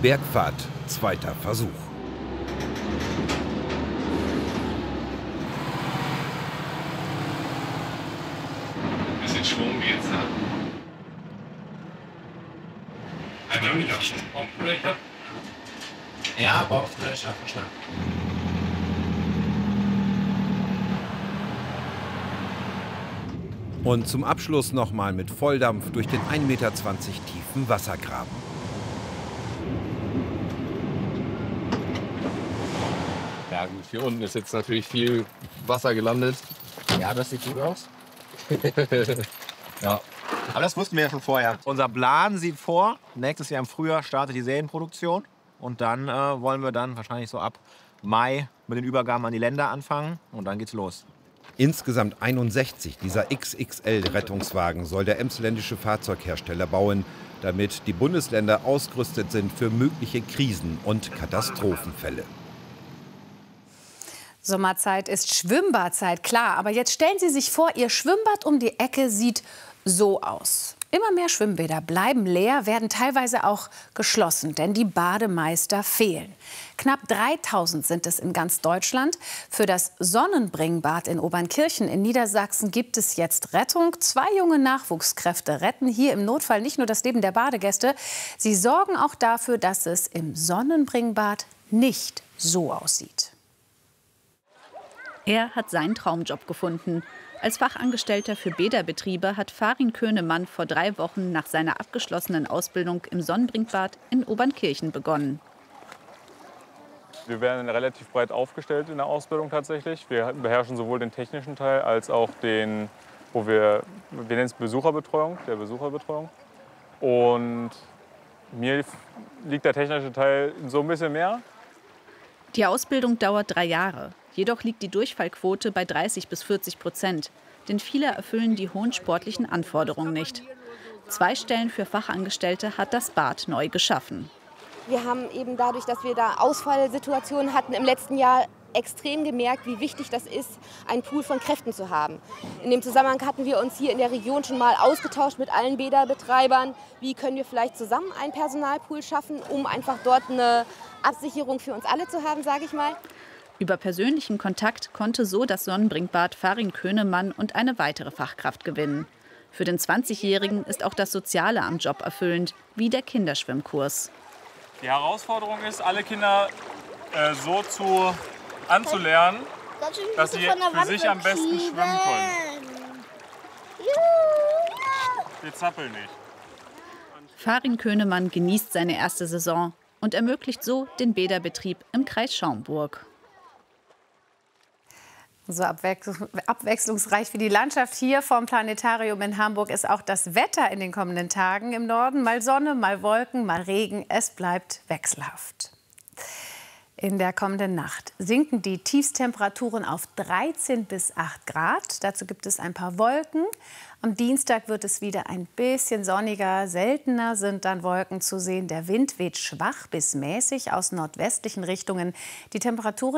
Bergfahrt, zweiter Versuch. Bisschen Schwung jetzt. Einmal wieder. Bauchfläche. Ja, Bauchfläche, verstanden. Und zum Abschluss nochmal mit Volldampf durch den 1,20 Meter tiefen Wassergraben. Ja gut, hier unten ist jetzt natürlich viel Wasser gelandet. Ja, das sieht gut aus. Ja. Aber das wussten wir ja schon vorher. Unser Plan sieht vor, nächstes Jahr im Frühjahr startet die Serienproduktion. Und dann wollen wir dann wahrscheinlich so ab Mai mit den Übergaben an die Länder anfangen. Und dann geht's los. Insgesamt 61 dieser XXL-Rettungswagen soll der emsländische Fahrzeughersteller bauen, damit die Bundesländer ausgerüstet sind für mögliche Krisen- und Katastrophenfälle. Sommerzeit ist Schwimmbadzeit, klar. Aber jetzt stellen Sie sich vor, Ihr Schwimmbad um die Ecke sieht so aus. Immer mehr Schwimmbäder bleiben leer, werden teilweise auch geschlossen, denn die Bademeister fehlen. Knapp 3000 sind es in ganz Deutschland. Für das Sonnenbringbad in Obernkirchen in Niedersachsen gibt es jetzt Rettung. 2 junge Nachwuchskräfte retten hier im Notfall nicht nur das Leben der Badegäste, sie sorgen auch dafür, dass es im Sonnenbringbad nicht so aussieht. Er hat seinen Traumjob gefunden. Als Fachangestellter für Bäderbetriebe hat Farin Könemann vor 3 Wochen nach seiner abgeschlossenen Ausbildung im Sonnenbringbad in Obernkirchen begonnen. Wir werden relativ breit aufgestellt in der Ausbildung tatsächlich. Wir beherrschen sowohl den technischen Teil als auch den, wir nennen es Besucherbetreuung, der Besucherbetreuung. Und mir liegt der technische Teil so ein bisschen mehr. Die Ausbildung dauert 3 Jahre. Jedoch liegt die Durchfallquote bei 30–40%. Denn viele erfüllen die hohen sportlichen Anforderungen nicht. 2 Stellen für Fachangestellte hat das Bad neu geschaffen. Wir haben eben dadurch, dass wir da Ausfallsituationen hatten im letzten Jahr, extrem gemerkt, wie wichtig das ist, einen Pool von Kräften zu haben. In dem Zusammenhang hatten wir uns hier in der Region schon mal ausgetauscht mit allen Bäderbetreibern. Wie können wir vielleicht zusammen einen Personalpool schaffen, um einfach dort eine Absicherung für uns alle zu haben, sage ich mal. Über persönlichen Kontakt konnte so das Sonnenbringbad Farin Könemann und eine weitere Fachkraft gewinnen. Für den 20-Jährigen ist auch das Soziale am Job erfüllend, wie der Kinderschwimmkurs. Die Herausforderung ist, alle Kinder so anzulernen, dass sie für sich am besten schwimmen können. Wir zappeln nicht. Farin Könemann genießt seine erste Saison und ermöglicht so den Bäderbetrieb im Kreis Schaumburg. So abwechslungsreich wie die Landschaft hier vom Planetarium in Hamburg ist auch das Wetter in den kommenden Tagen im Norden. Mal Sonne, mal Wolken, mal Regen. Es bleibt wechselhaft. In der kommenden Nacht sinken die Tiefstemperaturen auf 13 bis 8 Grad. Dazu gibt es ein paar Wolken. Am Dienstag wird es wieder ein bisschen sonniger. Seltener sind dann Wolken zu sehen. Der Wind weht schwach bis mäßig aus nordwestlichen Richtungen. Die Temperaturen